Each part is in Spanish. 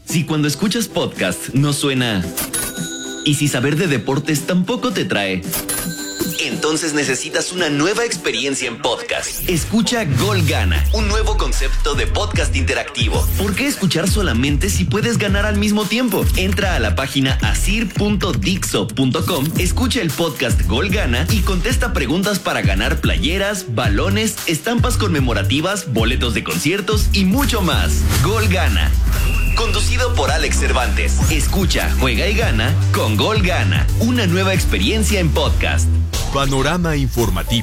Si cuando escuchas podcast no suena... Y si saber de deportes tampoco te trae... Entonces necesitas una nueva experiencia en podcast. Escucha Gol Gana, un nuevo concepto de podcast interactivo. ¿Por qué escuchar solamente si puedes ganar al mismo tiempo? Entra a la página asir.dixo.com, escucha el podcast Gol Gana y contesta preguntas para ganar playeras, balones, estampas conmemorativas, boletos de conciertos y mucho más. Gol Gana. Conducido por Alex Cervantes. Escucha, juega y gana con Gol Gana. Una nueva experiencia en podcast. Panorama informativo.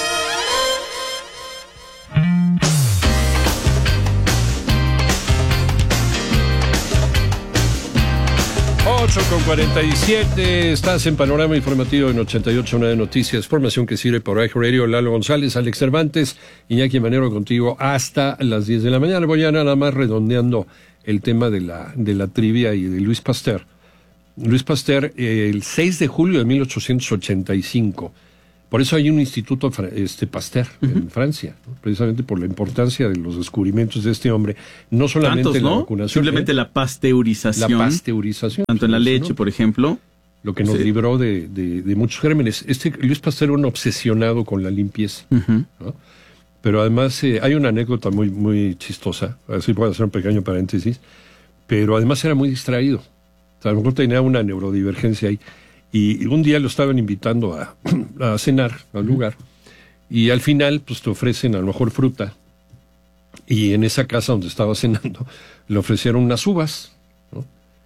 Con 47, estás en Panorama Informativo en 88.9 de Noticias, formación que sirve por Eje Radio. Lalo González, Alex Cervantes, Iñaki Manero contigo hasta las 10 de la mañana. Voy a nada más redondeando el tema de la trivia y de Louis Pasteur. Louis Pasteur, el 6 de julio de 1885. Por eso hay un instituto Pasteur en Francia, ¿no? Precisamente por la importancia de los descubrimientos de este hombre, no solamente tantos, en la ¿no? vacunación. Simplemente la pasteurización. La pasteurización. Tanto en la leche, por ejemplo. Lo que nos libró de muchos gérmenes. Louis Pasteur era un obsesionado con la limpieza, ¿no? Pero además hay una anécdota muy, muy chistosa, así puedo hacer un pequeño paréntesis, pero además era muy distraído. O sea, a lo mejor tenía una neurodivergencia ahí. Y un día lo estaban invitando a cenar al lugar, y al final pues te ofrecen a lo mejor fruta, y en esa casa donde estaba cenando le ofrecieron unas uvas, ¿no?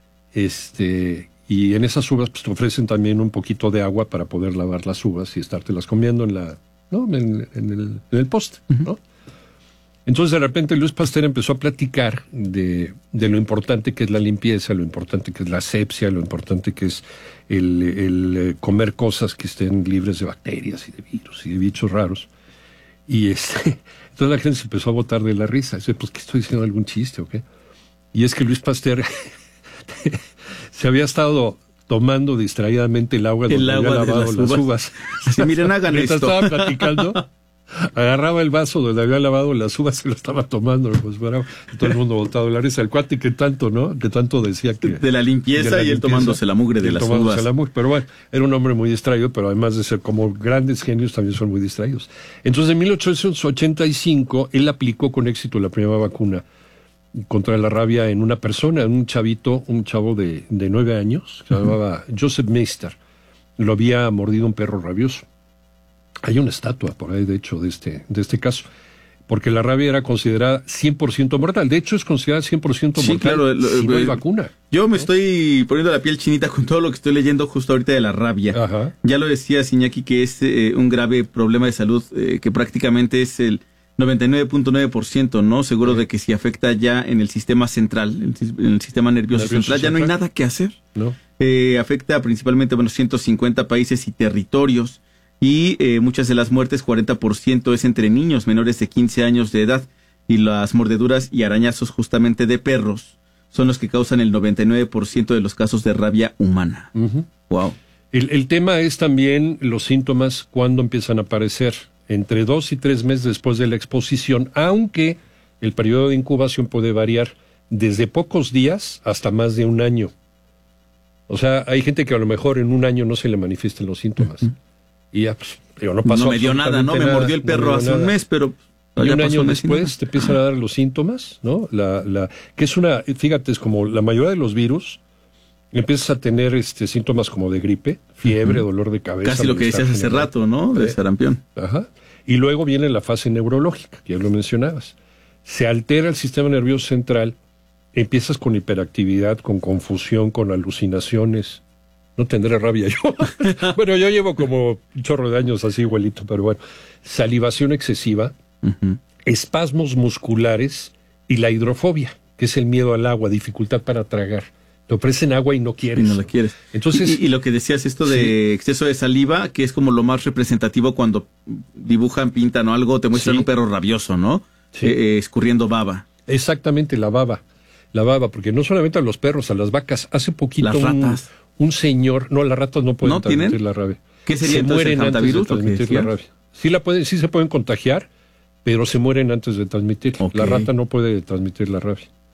Y en esas uvas pues te ofrecen también un poquito de agua para poder lavar las uvas y estártelas comiendo en el poste, ¿no? Entonces de repente Louis Pasteur empezó a platicar de lo importante que es la limpieza, lo importante que es la asepsia, lo importante que es el comer cosas que estén libres de bacterias y de virus y de bichos raros. Y entonces la gente se empezó a botar de la risa. Dice, pues, ¿qué estoy diciendo? ¿Algún chiste o qué? Y es que Louis Pasteur se había estado tomando distraídamente el agua donde había lavado las uvas. Sí, miren, hagan esto. Estaba platicando, agarraba el vaso donde había lavado las uvas y lo estaba tomando, pues bueno, todo el mundo botado de la risa. El cuate que tanto, ¿no? Que tanto decía que... De la limpieza y él tomándose la mugre de las uvas. Pero bueno, era un hombre muy distraído, pero además de ser como grandes genios, también son muy distraídos. Entonces, en 1885, él aplicó con éxito la primera vacuna contra la rabia en una persona, un chavo de 9 años, que se llamaba Joseph Meister. Lo había mordido un perro rabioso. Hay una estatua por ahí, de hecho, de este caso, porque la rabia era considerada 100% mortal. De hecho, es considerada 100% mortal, claro, si no hay vacuna. Yo me estoy poniendo la piel chinita con todo lo que estoy leyendo justo ahorita de la rabia. Ajá. Ya lo decía Iñaki, que es un grave problema de salud que prácticamente es el 99.9%, ¿no? Seguro de que si afecta ya en el sistema central, en el sistema nervioso central, ya no hay nada que hacer. No. Afecta principalmente, 150 países y territorios. Y muchas de las muertes, 40%, es entre niños menores de 15 años de edad. Y las mordeduras y arañazos justamente de perros son los que causan el 99% de los casos de rabia humana. Uh-huh. Wow. El tema es también los síntomas cuando empiezan a aparecer. Entre 2 y 3 meses después de la exposición, aunque el periodo de incubación puede variar desde pocos días hasta más de un año. O sea, hay gente que a lo mejor en un año no se le manifiestan los síntomas. Uh-huh. Y ya, pues, no pasó. No me dio nada, ¿no? Me mordió el perro hace un mes, pero... Y un año después te empiezan a dar los síntomas, ¿no? Que es fíjate, es como la mayoría de los virus, empiezas a tener síntomas como de gripe, fiebre, dolor de cabeza. Casi lo que decías hace rato, ¿no? De sarampión. Ajá. Y luego viene la fase neurológica, que ya lo mencionabas. Se altera el sistema nervioso central, empiezas con hiperactividad, con confusión, con alucinaciones. No tendré rabia yo. Bueno, yo llevo como un chorro de años así igualito, pero bueno. Salivación excesiva, espasmos musculares y la hidrofobia, que es el miedo al agua, dificultad para tragar. Te ofrecen agua y no quieres. Y no la quieres. Entonces, y lo que decías, esto de exceso de saliva, que es como lo más representativo cuando dibujan, pintan o algo, te muestran un perro rabioso, ¿no? Sí. Escurriendo baba. Exactamente, la baba. La baba, porque no solamente a los perros, a las vacas. Hace poquito las ratas. Un señor... No, las ratas no pueden transmitir la rabia. ¿Qué sería se mueren el antes de transmitir la rabia. Sí se pueden contagiar, pero se mueren antes de transmitir. Okay. La rata no puede transmitir la rabia.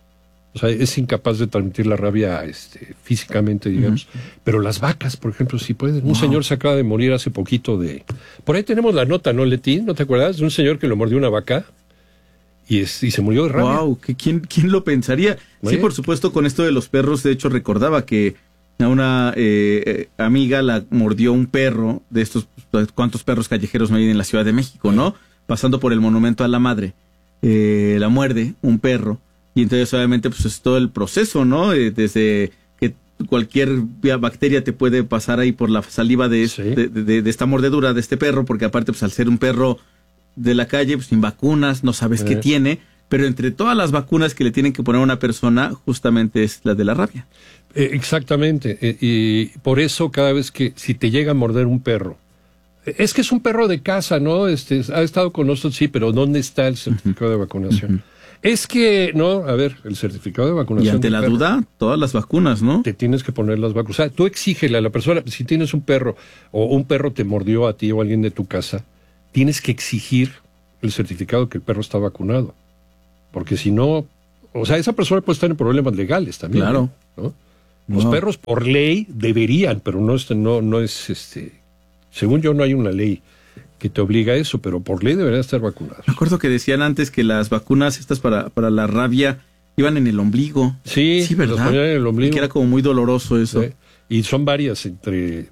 O sea, es incapaz de transmitir la rabia físicamente, digamos. Pero las vacas, por ejemplo, sí pueden. Un señor se acaba de morir hace poquito de... Por ahí tenemos la nota, ¿no, Leti? ¿No te acuerdas? De un señor que lo mordió una vaca y se murió de rabia. ¡Wow! ¿Quién lo pensaría? Sí, por supuesto, con esto de los perros, de hecho, recordaba que a una amiga la mordió un perro de estos... ¿Cuántos perros callejeros no hay en la Ciudad de México, no? Pasando por el Monumento a la Madre. La muerde un perro. Y entonces, obviamente, pues es todo el proceso, ¿no? Desde que cualquier bacteria te puede pasar ahí por la saliva de esta mordedura de este perro, porque aparte, pues al ser un perro de la calle, pues sin vacunas, no sabes qué tiene, pero entre todas las vacunas que le tienen que poner a una persona, justamente es la de la rabia. Exactamente. Y por eso, cada vez que, si te llega a morder un perro, es que es un perro de casa, ¿no? Ha estado con nosotros, sí, pero ¿dónde está el certificado de vacunación? Es que, no, a ver, el certificado de vacunación. Y ante la duda, todas las vacunas, ¿no? Te tienes que poner las vacunas. O sea, tú exígele a la persona, si tienes un perro o un perro te mordió a ti o a alguien de tu casa, tienes que exigir el certificado que el perro está vacunado. Porque si no, o sea, esa persona puede estar en problemas legales también. Claro. ¿No? Los perros por ley deberían, pero no es según yo no hay una ley que te obliga a eso, pero por ley deberían estar vacunados. Me acuerdo que decían antes que las vacunas estas para la rabia iban en el ombligo. Sí, ¿verdad? las ponían en el ombligo. Y que era como muy doloroso eso. Sí. Y son varias, entre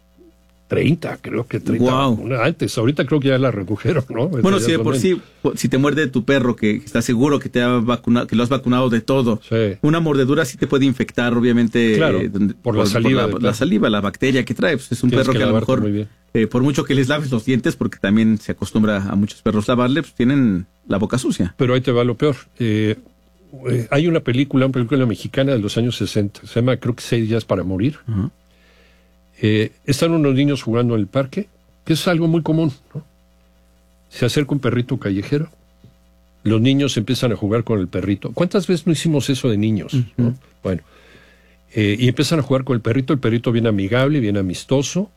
30, creo que 30. Wow. Antes, ahorita creo que ya la redujeron, ¿no? Bueno, sí, de por sí, si te muerde tu perro, que estás seguro que te ha vacunado, que lo has vacunado de todo. Sí. Una mordedura sí te puede infectar, obviamente. Claro, por la saliva. La saliva, la bacteria que trae. Pues es un perro que a lo mejor, por mucho que les laves los dientes, porque también se acostumbra a muchos perros lavarle, pues tienen la boca sucia. Pero ahí te va lo peor. Hay una película mexicana de los años 60, se llama, creo que 6 días para morir. Uh-huh. Están unos niños jugando en el parque, que es algo muy común, ¿no? Se acerca un perrito callejero, los niños empiezan a jugar con el perrito. ¿Cuántas veces no hicimos eso de niños? Uh-huh. ¿No? Bueno, y empiezan a jugar con el perrito bien amigable, bien amistoso,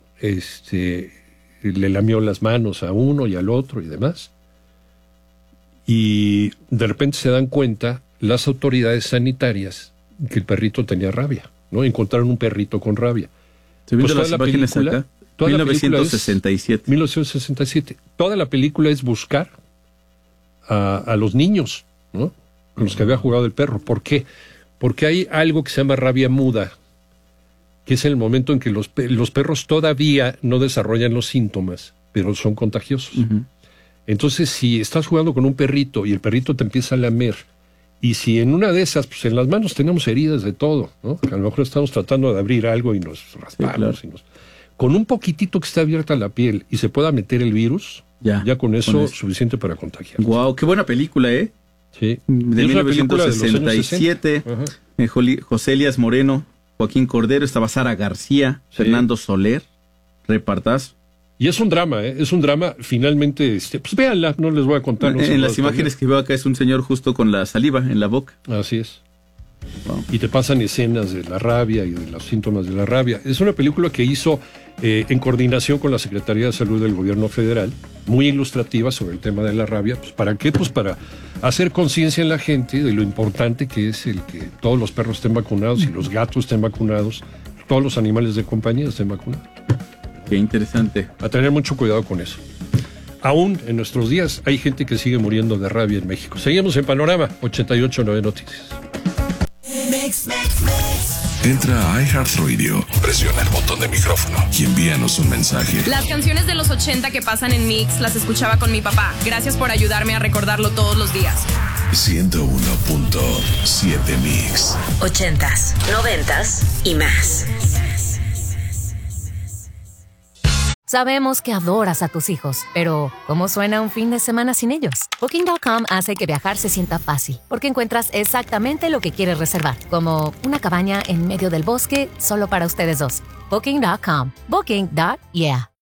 le lamió las manos a uno y al otro y demás. Y de repente se dan cuenta las autoridades sanitarias que el perrito tenía rabia, ¿no? Encontraron un perrito con rabia. ¿Se viendo las imágenes acá? 1967. 1967. Toda la película es buscar a los niños, ¿no? Con los que había jugado el perro. ¿Por qué? Porque hay algo que se llama rabia muda, que es el momento en que los perros todavía no desarrollan los síntomas, pero son contagiosos. Uh-huh. Entonces, si estás jugando con un perrito y el perrito te empieza a lamer, y si en una de esas, pues en las manos tenemos heridas de todo, ¿no? A lo mejor estamos tratando de abrir algo y nos raspamos. Sí, claro. Con un poquitito que esté abierta la piel y se pueda meter el virus, ya con eso suficiente para contagiar. Wow, qué buena película, ¿eh? Sí. De 1967, José Elías Moreno, Joaquín Cordero, estaba Sara García, Fernando Soler, repartazo. Y es un drama, ¿eh? Es un drama, finalmente, pues véanla, no les voy a contar. En las imágenes que veo acá es un señor justo con la saliva en la boca. Así es. Wow. Y te pasan escenas de la rabia y de los síntomas de la rabia. Es una película que hizo en coordinación con la Secretaría de Salud del Gobierno Federal, muy ilustrativa sobre el tema de la rabia. Pues, ¿para qué? Pues para hacer conciencia en la gente de lo importante que es el que todos los perros estén vacunados y los gatos estén vacunados, todos los animales de compañía estén vacunados. Qué interesante. A tener mucho cuidado con eso. Aún en nuestros días hay gente que sigue muriendo de rabia en México. Seguimos en Panorama 88.9 Noticias. Entra a iHeartRadio, presiona el botón de micrófono y envíanos un mensaje. Las canciones de los 80 que pasan en Mix las escuchaba con mi papá. Gracias por ayudarme a recordarlo todos los días. 101.7 Mix. 80s, 90s y más. Sabemos que adoras a tus hijos, pero ¿cómo suena un fin de semana sin ellos? Booking.com hace que viajar se sienta fácil, porque encuentras exactamente lo que quieres reservar, como una cabaña en medio del bosque solo para ustedes dos. Booking.com. Booking.yeah.